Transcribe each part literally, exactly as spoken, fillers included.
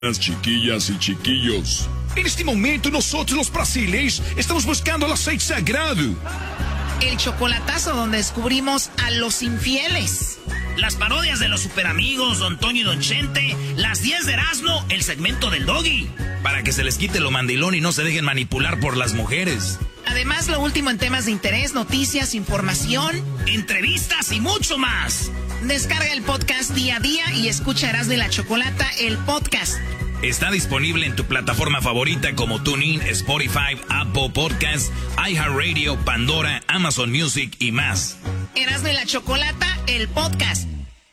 Las chiquillas y chiquillos. En este momento nosotros los brasileños estamos buscando el aceite sagrado. El chocolatazo donde descubrimos a los infieles. Las parodias de los superamigos, Don Toño y Don Chente. Las diez de Erasmo, el segmento del Doggy. Para que se les quite lo mandilón y no se dejen manipular por las mujeres. Además, lo último en temas de interés, noticias, información, entrevistas y mucho más. Descarga el podcast día a día y escucha Erasmo y la Chocolata, el podcast. Está disponible en tu plataforma favorita como TuneIn, Spotify, Apple Podcasts, iHeartRadio, Pandora, Amazon Music y más. Erasmo y la Chocolata, el podcast.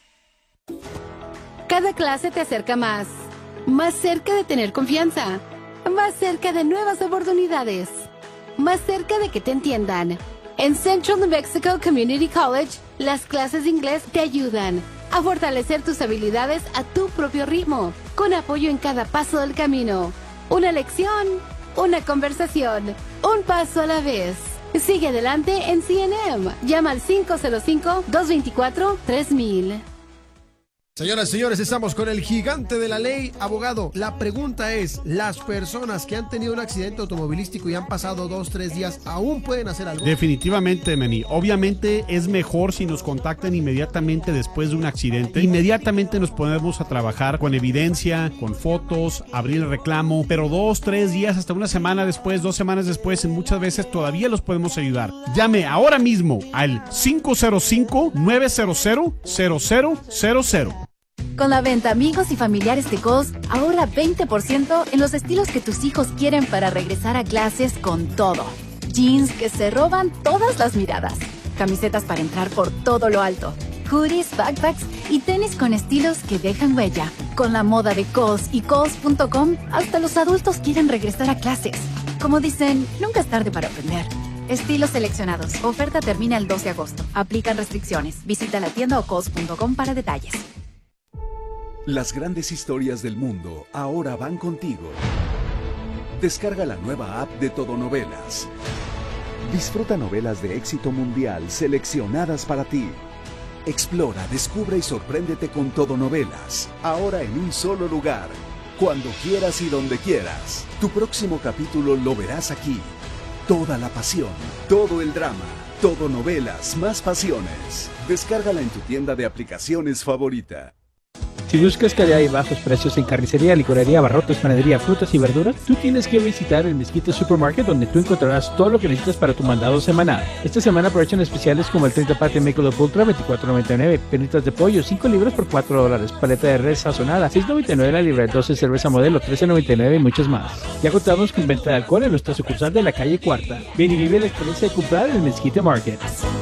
Cada clase te acerca más. Más cerca de tener confianza. Más cerca de nuevas oportunidades. Más cerca de que te entiendan. En Central New Mexico Community College, las clases de inglés te ayudan a fortalecer tus habilidades a tu propio ritmo, con apoyo en cada paso del camino. Una lección, una conversación, un paso a la vez. Sigue adelante en C N M. Llama al cinco cero cinco, dos dos cuatro, tres mil. Señoras y señores, estamos con el gigante de la ley, abogado. La pregunta es, ¿las personas que han tenido un accidente automovilístico y han pasado dos, tres días, aún pueden hacer algo? Definitivamente, Manny. Obviamente es mejor si nos contactan inmediatamente después de un accidente. Inmediatamente nos ponemos a trabajar con evidencia, con fotos, abrir el reclamo, pero dos, tres días, hasta una semana después, dos semanas después, muchas veces todavía los podemos ayudar. Llame ahora mismo al cinco cero cinco, nueve cero cero, cero cero cero cero. Con la venta Amigos y Familiares de Kohl's, ahorra veinte por ciento en los estilos que tus hijos quieren para regresar a clases con todo. Jeans que se roban todas las miradas. Camisetas para entrar por todo lo alto. Hoodies, backpacks y tenis con estilos que dejan huella. Con la moda de Kohl's y Kohl's punto com, hasta los adultos quieren regresar a clases. Como dicen, nunca es tarde para aprender. Estilos seleccionados. Oferta termina el doce de agosto. Aplican restricciones. Visita la tienda o Kohl's punto com para detalles. Las grandes historias del mundo ahora van contigo. Descarga la nueva app de Todo Novelas. Disfruta novelas de éxito mundial seleccionadas para ti. Explora, descubre y sorpréndete con Todo Novelas. Ahora en un solo lugar. Cuando quieras y donde quieras. Tu próximo capítulo lo verás aquí. Toda la pasión, todo el drama, Todo Novelas, más pasiones. Descárgala en tu tienda de aplicaciones favorita. Si buscas calidad y bajos precios en carnicería, licorería, abarrotes, panadería, frutas y verduras, tú tienes que visitar el Mezquite Supermarket, donde tú encontrarás todo lo que necesitas para tu mandado semanal. Esta semana aprovechan especiales como el treinta pate Michelob Ultra, veinticuatro noventa y nueve, penitas de pollo, cinco libras por cuatro dólares, paleta de res sazonada, seis noventa y nueve la libra, doce cerveza modelo, trece noventa y nueve y muchos más. Ya contamos con venta de alcohol en nuestra sucursal de la calle Cuarta. Ven y vive la experiencia de comprar en el Mezquite Market.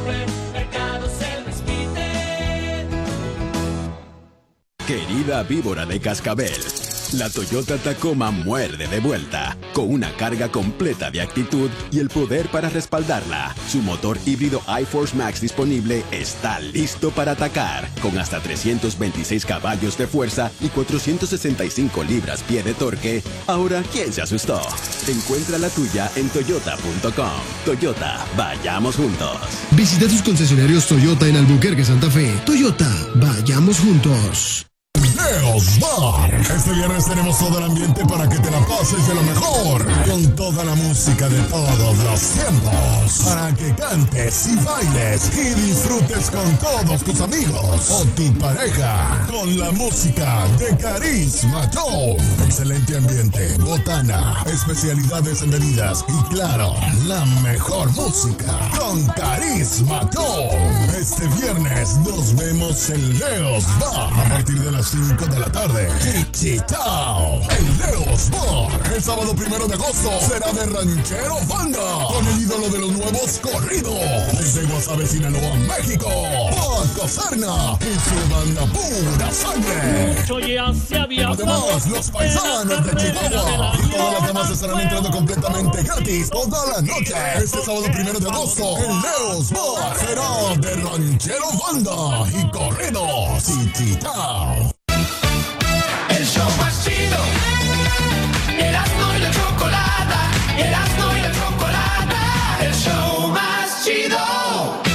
Querida víbora de cascabel, la Toyota Tacoma muerde de vuelta, con una carga completa de actitud y el poder para respaldarla. Su motor híbrido iForce Max disponible está listo para atacar, con hasta trescientos veintiséis caballos de fuerza y cuatrocientos sesenta y cinco libras-pie de torque. Ahora, ¿quién se asustó? Encuentra la tuya en toyota punto com. Toyota, vayamos juntos. Visita tus concesionarios Toyota en Albuquerque, Santa Fe. Toyota, vayamos juntos. Leo's Bar. Este viernes tenemos todo el ambiente para que te la pases de lo mejor, con toda la música de todos los tiempos, para que cantes y bailes y disfrutes con todos tus amigos o tu pareja, con la música de Carisma Show. Excelente ambiente, botana, especialidades en bebidas y claro, la mejor música con Carisma Show. Este viernes nos vemos en Leo's Bar a partir de las cinco de la tarde. Chichitao, el Leo's Bar. El sábado primero de agosto será de Ranchero Banda, con el ídolo de los nuevos corridos, desde Guasave, Sinaloa, México, Paco Serna y su banda Pura Sangre. Además, los paisanos de Chihuahua y todas las demás estarán entrando completamente gratis toda la noche. Este sábado primero de agosto, el Leo's Bar será de Ranchero Banda y corridos. Chichitao. El show más chido, Erasmo y la Chocolata, Erasmo y la Chocolata, el show más chido.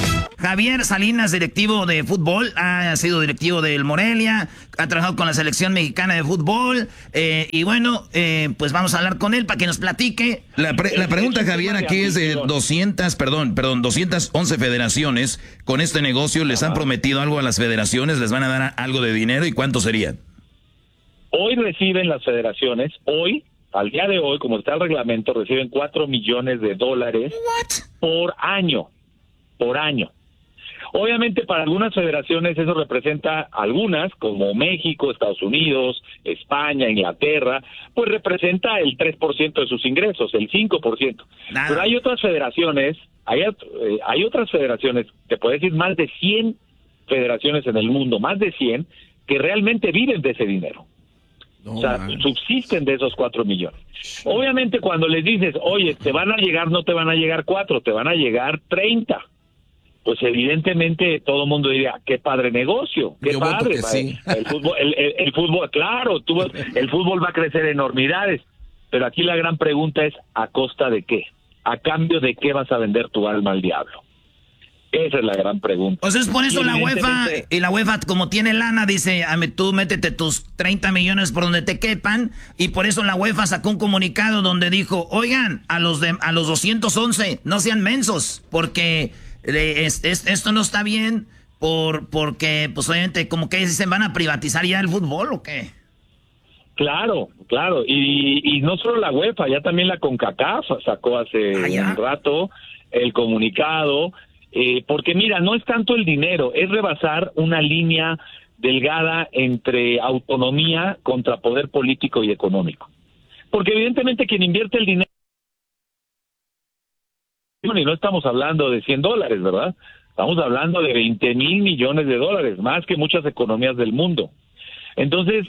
Javier Salinas, directivo de fútbol, ha sido directivo del Morelia, ha trabajado con la selección mexicana de fútbol, eh, y bueno, eh, pues vamos a hablar con él para que nos platique. La, pre la pregunta, Javier, aquí es de doscientas, perdón, perdón, doscientas once federaciones. Con este negocio, ¿les han prometido algo a las federaciones? ¿Les van a dar algo de dinero y cuánto sería? Hoy reciben las federaciones, hoy, al día de hoy, como está el reglamento, reciben cuatro millones de dólares por año, por año. Obviamente para algunas federaciones eso representa, algunas, como México, Estados Unidos, España, Inglaterra, pues representa el tres por ciento de sus ingresos, el cinco por ciento. Nada. Pero hay otras federaciones, hay, eh, hay otras federaciones, te puedo decir más de cien federaciones en el mundo, más de cien, que realmente viven de ese dinero. No, o sea, man. subsisten de esos cuatro millones. Obviamente cuando les dices, oye, te van a llegar, no te van a llegar cuatro, te van a llegar treinta. Pues evidentemente todo el mundo diría, qué padre negocio, qué Yo padre. Sí. El fútbol, el, el, el fútbol, claro, tú, el fútbol va a crecer enormidades, pero aquí la gran pregunta es, ¿a costa de qué? ¿A cambio de qué vas a vender tu alma al diablo? Esa es la gran pregunta. O sea, es por eso la UEFA, y la UEFA como tiene lana, dice, tú métete tus treinta millones por donde te quepan, y por eso la UEFA sacó un comunicado donde dijo, oigan, a los de a los doscientos once, no sean mensos, porque eh, es, es, esto no está bien, por porque, pues obviamente, como que dicen, ¿van a privatizar ya el fútbol o qué? Claro, claro, y, y no solo la UEFA, ya también la CONCACAF sacó hace ah, un rato el comunicado. Eh, porque mira, no es tanto el dinero, es rebasar una línea delgada entre autonomía contra poder político y económico. Porque evidentemente quien invierte el dinero, y no estamos hablando de cien dólares, ¿verdad? Estamos hablando de veinte mil millones de dólares, más que muchas economías del mundo. Entonces,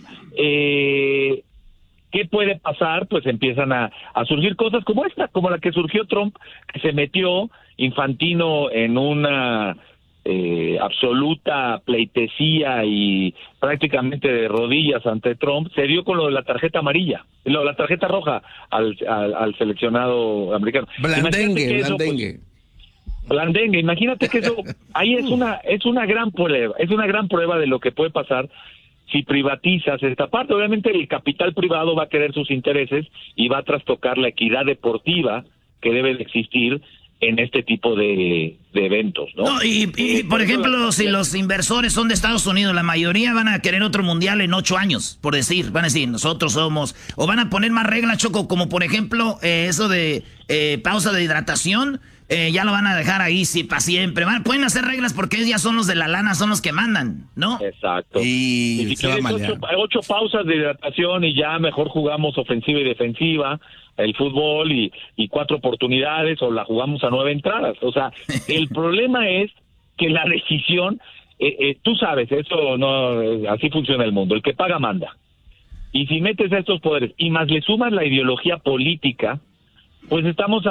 eh... ¿qué puede pasar? Pues empiezan a, a surgir cosas como esta, como la que surgió Trump, que se metió Infantino en una eh, absoluta pleitesía y prácticamente de rodillas ante Trump, se dio con lo de la tarjeta amarilla, lo, la tarjeta roja al, al, al seleccionado americano. Blandengue, eso, blandengue. Pues, blandengue, imagínate que eso, ahí es una, es una gran prueba, es una gran prueba de lo que puede pasar si privatizas esta parte. Obviamente el capital privado va a querer sus intereses y va a trastocar la equidad deportiva que debe de existir en este tipo de, de eventos, ¿no? No, y, y por ejemplo, si los inversores son de Estados Unidos, la mayoría van a querer otro mundial en ocho años, por decir, van a decir, nosotros somos, o van a poner más reglas, Choco, como por ejemplo, eh, eso de eh, pausa de hidratación, eh, ya lo van a dejar ahí sí, para siempre. Van, pueden hacer reglas porque ellos ya son los de la lana, son los que mandan, ¿no? Exacto. Y, y si quieres ocho, ocho pausas de hidratación y ya mejor jugamos ofensiva y defensiva, el fútbol y, y cuatro oportunidades, o la jugamos a nueve entradas. O sea, el problema es que la decisión, eh, eh, tú sabes, eso no, eh, así funciona el mundo, el que paga manda. Y si metes a estos poderes y más le sumas la ideología política, pues estamos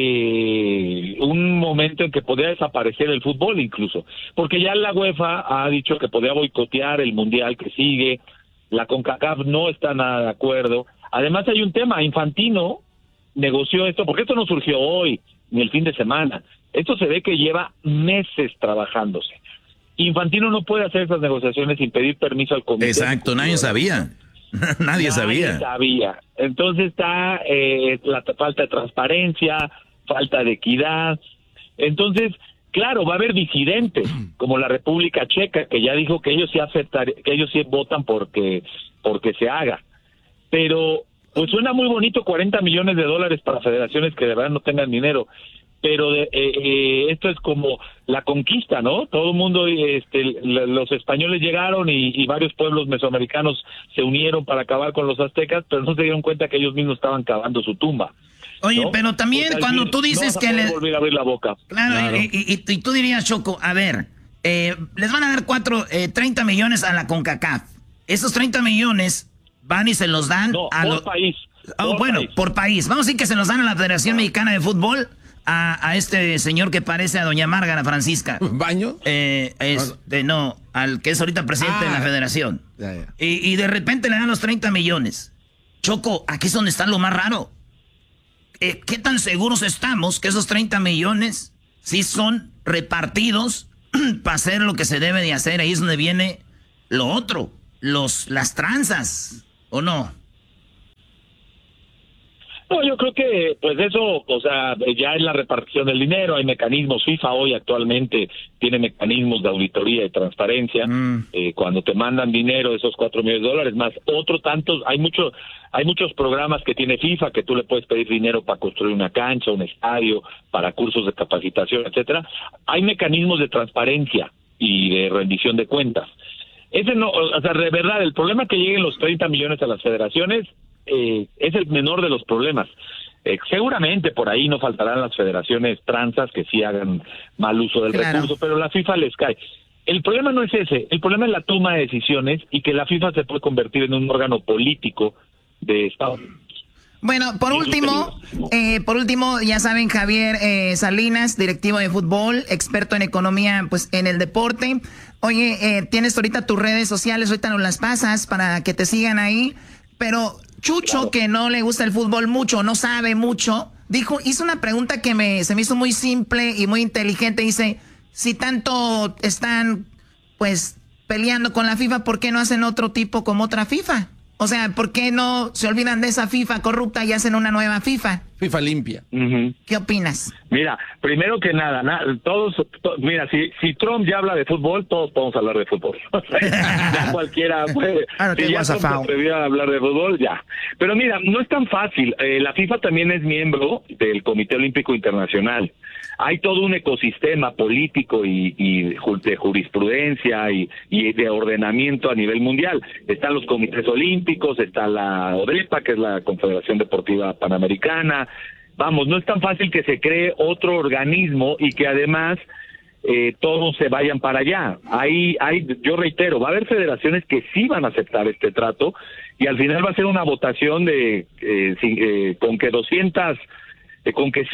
ante un momento en que podría desaparecer el fútbol incluso, porque ya la UEFA ha dicho que podría boicotear el mundial que sigue, la CONCACAF no está nada de acuerdo. Además hay un tema, Infantino negoció esto, porque esto no surgió hoy, ni el fin de semana, esto se ve que lleva meses trabajándose. Infantino no puede hacer esas negociaciones sin pedir permiso al comité. Exacto, nadie sabía. Nadie, Nadie sabía. sabía. Entonces está eh, la falta de transparencia, falta de equidad. Entonces, claro, va a haber disidentes, como la República Checa, que ya dijo que ellos sí aceptar, que ellos sí votan porque, porque se haga. Pero, pues suena muy bonito cuarenta millones de dólares para federaciones que de verdad no tengan dinero. Pero de, eh, eh, esto es como la conquista, ¿no? Todo el mundo, este, los españoles llegaron y, y varios pueblos mesoamericanos se unieron para acabar con los aztecas, pero no se dieron cuenta que ellos mismos estaban cavando su tumba. Oye, ¿no? pero también Porque cuando decir, tú dices no que... le... Le... volver a abrir la boca. Claro, claro. Y, y, y, y tú dirías, Choco, a ver, eh, les van a dar cuatro, eh, treinta millones a la CONCACAF. Esos treinta millones van y se los dan no, a los... por país. Oh, por bueno, país. por país. Vamos a decir que se los dan a la Federación Mexicana de Fútbol, a, a este señor que parece a doña Márgara Francisca. ¿Baño? Eh, este, no, al que es ahorita presidente ah, de la federación. Ya, ya. Y, y de repente le dan los treinta millones. Choco, aquí es donde está lo más raro. Eh, ¿Qué tan seguros estamos que esos treinta millones sí son repartidos para hacer lo que se debe de hacer. Ahí es donde viene lo otro, los, las tranzas, ¿o no? No, yo creo que, pues eso, o sea, ya en la repartición del dinero hay mecanismos. FIFA hoy actualmente tiene mecanismos de auditoría y transparencia. Mm. Eh, cuando te mandan dinero, esos cuatro millones de dólares, más otros tantos, hay mucho, hay muchos programas que tiene FIFA que tú le puedes pedir dinero para construir una cancha, un estadio, para cursos de capacitación, etcétera. Hay mecanismos de transparencia y de rendición de cuentas. Ese no, o sea, de verdad, el problema que lleguen los treinta millones a las federaciones Eh, es el menor de los problemas. Eh, seguramente por ahí no faltarán las federaciones tranzas que sí hagan mal uso del claro. recurso, pero la FIFA les cae. El problema no es ese, el problema es la toma de decisiones y que la FIFA se puede convertir en un órgano político de Estado. Bueno, por último, eh, por último, ya saben, Javier eh, Salinas, directivo de fútbol, experto en economía, pues en el deporte. Oye, eh, tienes ahorita tus redes sociales, ahorita nos las pasas para que te sigan ahí, pero Chucho, claro. que no le gusta el fútbol mucho, no sabe mucho, dijo, hizo una pregunta que me se me hizo muy simple y muy inteligente. Dice, si tanto están, pues, peleando con la FIFA, ¿por qué no hacen otro tipo como otra FIFA? O sea, ¿por qué no se olvidan de esa FIFA corrupta y hacen una nueva FIFA? FIFA limpia. Uh-huh. ¿Qué opinas? Mira, primero que nada, na, todos, to, mira, si, si Trump ya habla de fútbol, todos podemos hablar de fútbol. Ya cualquiera puede. Ah, no, si ya Trump se atrevió a hablar de fútbol, ya. Pero mira, no es tan fácil. Eh, la FIFA también es miembro del Comité Olímpico Internacional. Hay todo un ecosistema político y, y de jurisprudencia y, y de ordenamiento a nivel mundial. Están los comités olímpicos, está la ODEPA, que es la Confederación Deportiva Panamericana. Vamos, no es tan fácil que se cree otro organismo y que además eh, todos se vayan para allá. Hay, hay, yo reitero, va a haber federaciones que sí van a aceptar este trato y al final va a ser una votación de eh, eh, con que doscientas con que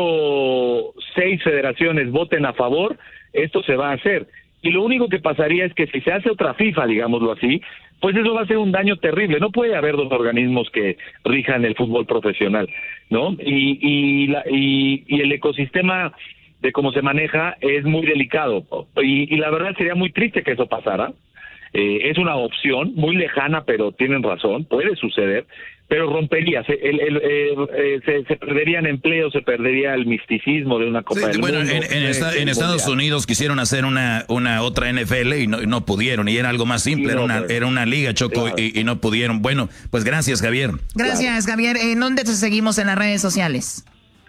ciento seis federaciones voten a favor, esto se va a hacer. Y lo único que pasaría es que si se hace otra FIFA, digámoslo así, pues eso va a ser un daño terrible. No puede haber dos organismos que rijan el fútbol profesional, ¿no? Y, y, la, y, y el ecosistema de cómo se maneja es muy delicado. Y, y la verdad sería muy triste que eso pasara. Eh, es una opción muy lejana, pero tienen razón, puede suceder, pero rompería, se, el, el, el, el, se, se perderían empleos, se perdería el misticismo de una Copa sí, del bueno, Mundo. En, en, esta, en Estados Unidos quisieron hacer una una otra N F L y no, no pudieron, y era algo más simple, sí, no, era, una, pero, era una liga, Choco, claro. y, y no pudieron. Bueno, pues gracias, Javier. Gracias, claro. Javier. ¿En dónde te seguimos en las redes sociales?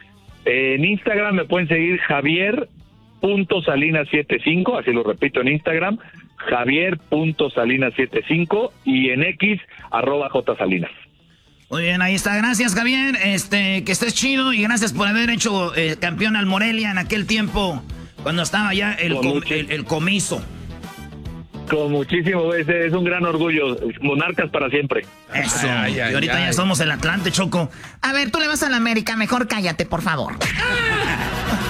En Instagram me pueden seguir Javier punto Salinas setenta y cinco, así lo repito en Instagram, Javier punto Salinas setenta y cinco, y en X, arroba J Salinas. Muy bien, ahí está. Gracias, Javier. Este, que estés chido y gracias por haber hecho eh, campeón al Morelia en aquel tiempo cuando estaba ya el, com, el, el comiso. Con muchísimo, es, es un gran orgullo. Monarcas para siempre. Eso. Ay, ay, y ahorita ay. ya somos el Atlante, Choco. A ver, tú le vas a la América, mejor cállate, por favor.